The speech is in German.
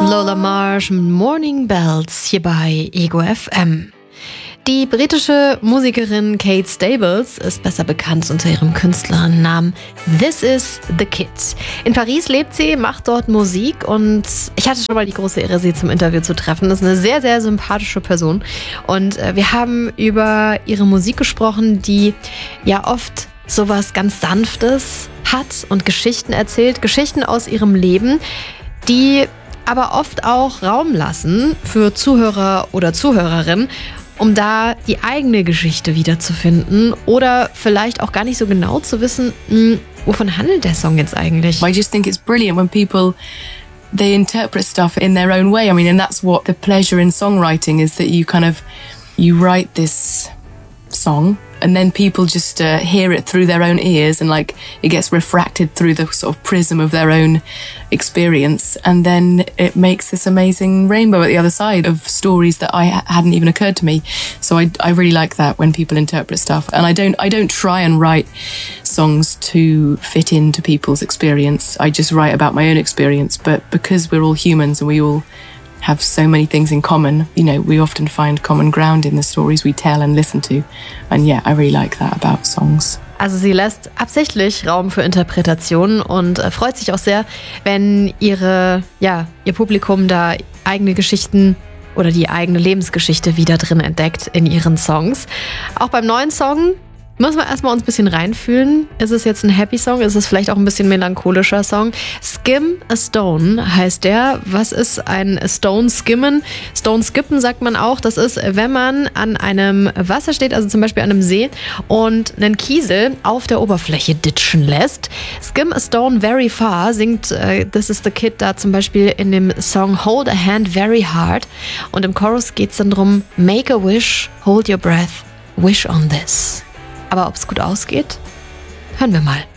Lola Marsh, Morning Bells, hier bei Ego FM. Die britische Musikerin Kate Stables ist besser bekannt unter ihrem Künstlernamen This Is The Kid. In Paris lebt sie, macht dort Musik und ich hatte schon mal die große Ehre, sie zum Interview zu treffen. Das ist eine sehr, sehr sympathische Person und wir haben über ihre Musik gesprochen, die ja oft sowas ganz Sanftes hat und Geschichten erzählt, Geschichten aus ihrem Leben, die aber oft auch Raum lassen für Zuhörer oder Zuhörerinnen, um da die eigene Geschichte wiederzufinden oder vielleicht auch gar nicht so genau zu wissen, wovon handelt der Song jetzt eigentlich? I just think it's brilliant when people, they interpret stuff in their own way. I mean, and that's what the pleasure in songwriting is, that you write this song and then people just hear it through their own ears, and like it gets refracted through the sort of prism of their own experience, and then it makes this amazing rainbow at the other side of stories that hadn't even occurred to me. So I really like that when people interpret stuff, and I don't try and write songs to fit into people's experience. I just write about my own experience, but because we're all humans and we all have so many things in common, you know, we often find common ground in the stories we tell and listen to. And yeah, I really like that about songs. Also sie lässt absichtlich Raum für Interpretationen und freut sich auch sehr, wenn ihr Publikum da eigene Geschichten oder die eigene Lebensgeschichte wieder drin entdeckt in ihren Songs. Auch beim neuen Song müssen wir erstmal uns ein bisschen reinfühlen. Ist es jetzt ein Happy Song? Ist es vielleicht auch ein bisschen melancholischer Song? Skim a Stone heißt der. Was ist ein Stone Skimmen? Stone Skippen sagt man auch. Das ist, wenn man an einem Wasser steht, also zum Beispiel an einem See, und einen Kiesel auf der Oberfläche ditchen lässt. Skim a Stone very far singt This Is The Kid da zum Beispiel in dem Song Hold a Hand Very Hard. Und im Chorus geht es dann drum, Make a wish, hold your breath, wish on this. Aber ob es gut ausgeht? Hören wir mal.